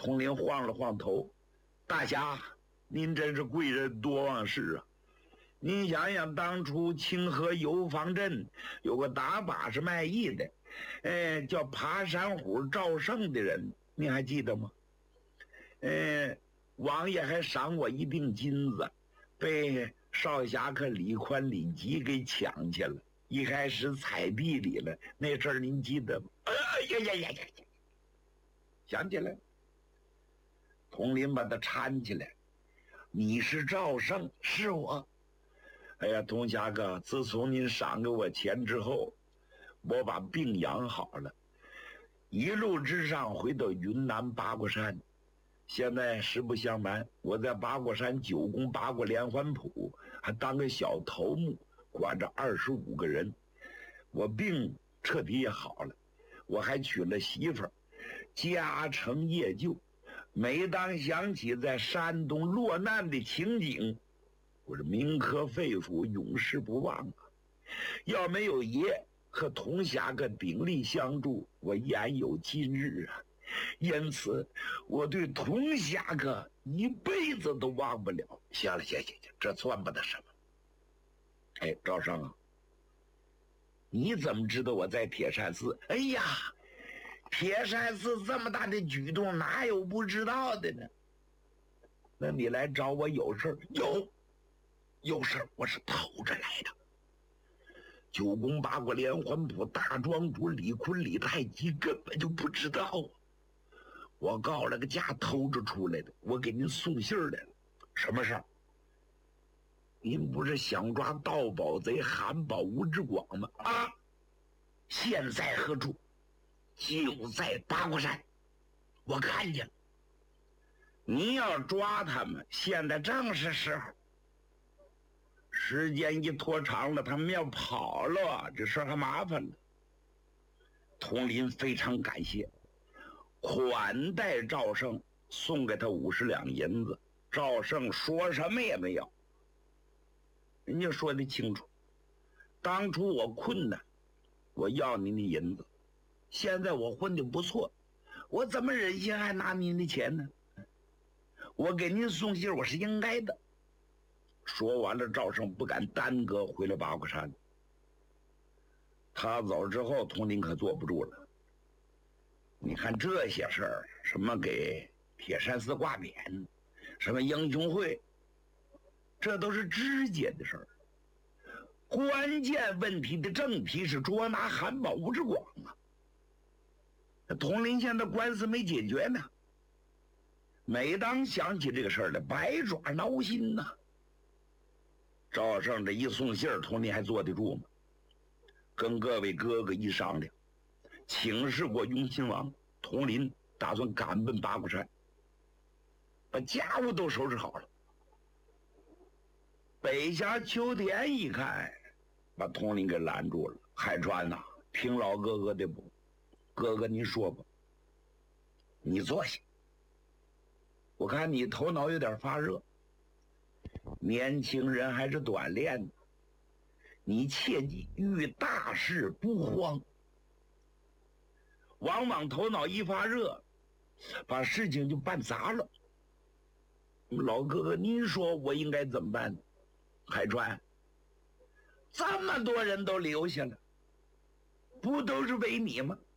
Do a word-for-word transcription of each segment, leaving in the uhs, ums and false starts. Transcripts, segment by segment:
统领晃了晃头，大侠，您真是贵人多忘事啊！您想想，当初清河油坊镇有个打把式卖艺的，呃，叫爬山虎赵胜的人，你还记得吗？呃，王爷还赏我一锭金子，被少侠客李宽、李吉给抢去了。一开始踩地里了，那事儿您记得吗？哎呀呀呀呀呀！想起来，统领把他搀起来。你是赵胜，是我。哎呀，童侠哥，自从您赏给我钱之后，我把病养好了，一路之上回到云南八卦山。现在实不相瞒，我在八卦山九宫八卦连环谱还当个小头目，管着二十五个人。我病彻底也好了，我还娶了媳妇儿，家成业就。每当想起在山东落难的情景，我是铭刻肺腑，永世不忘啊！要没有爷和童侠个鼎力相助，我焉有今日啊！因此，我对童侠哥一辈子都忘不了。行了，行行行，这算不得什么。哎，赵胜啊，你怎么知道我在铁山寺？哎呀，铁山寺这么大的举动，哪有不知道的呢？那你来找我有事？有。有事我是偷着来的。九宫八卦连环谱大庄主李坤、李太极根本就不知道啊！我告了个假，偷着出来的。我给您送信来了。什么事儿？您不是想抓盗宝贼韩宝吴之广吗？啊！现在何处？就在八卦山。我看见了。您要抓他们，现在正是时候。时间一拖长了，他们要跑了，这事儿还麻烦了。统领非常感谢，款待赵胜，送给他五十两银子。赵胜说什么也没有，人家说得清楚，当初我困难，我要您的银子，现在我混得不错，我怎么忍心还拿您的钱呢？我给您送信，我是应该的。说完了，赵胜不敢耽搁，回了八卦山。他走之后，统领可坐不住了。你看这些事儿，什么给铁山寺挂匾，什么英雄会，这都是直接的事儿。关键问题的正题是捉拿韩宝吴之广啊。统领现在官司没解决呢，每当想起这个事儿来，百爪挠心呐、啊。赵胜这一送信儿，统领还坐得住吗？跟各位哥哥一商量，请示过雍亲王，统领打算赶奔八卦山，把家务都收拾好了。北峡秋田一看，把统领给拦住了。海川呐、啊，听老哥哥的不？哥哥您说吧，你坐下。我看你头脑有点发热。年轻人还是短练的，你切记遇大事不慌。往往头脑一发热，把事情就办砸了。老哥哥，您说我应该怎么办？海川，这么多人都留下了，不都是为你吗？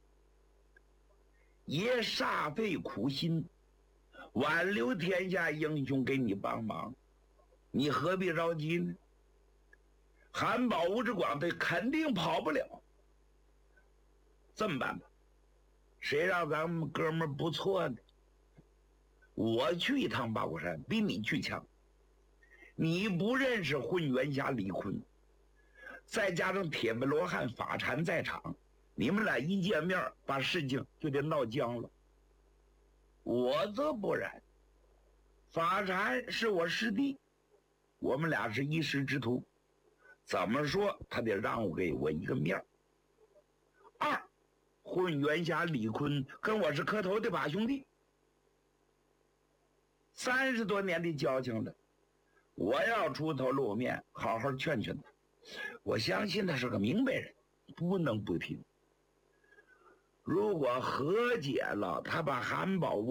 爷煞费苦心，挽留天下英雄给你帮忙，你何必着急呢？韩宝吴之广他肯定跑不了。这么办吧，谁让咱们哥们儿不错呢？我去一趟八卦山比你去强。你不认识混元侠李坤，再加上铁背罗汉法禅在场，你们俩一见面，把事情就得闹僵了。我则不然，法禅是我师弟，我们俩是一师之徒，怎么说他得让我给我一个面儿。二，混元侠李坤跟我是磕头的把兄弟，三十多年的交情了，我要出头露面，好好劝劝他。我相信他是个明白人，不能不听。如果和解了，他把韩宝